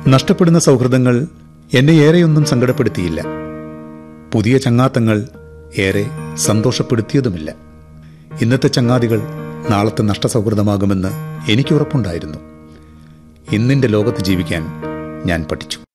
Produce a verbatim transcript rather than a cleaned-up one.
നഷ്ടപ്പെടുന്ന സൗഹൃദങ്ങൾ എന്നെ ഏറെയൊന്നും സങ്കടപ്പെടുത്തിയില്ല. പുതിയ ചങ്ങാത്തങ്ങൾ ഏറെ സന്തോഷപ്പെടുത്തിയതുമില്ല. ഇന്നത്തെ ചങ്ങാതികൾ നാളത്തെ നഷ്ടസൗഹൃദമാകുമെന്ന് എനിക്ക് ഉറപ്പുണ്ടായിരുന്നു. ഇന്നിൻ്റെ ലോകത്ത് ജീവിക്കാൻ ഞാൻ പഠിച്ചു.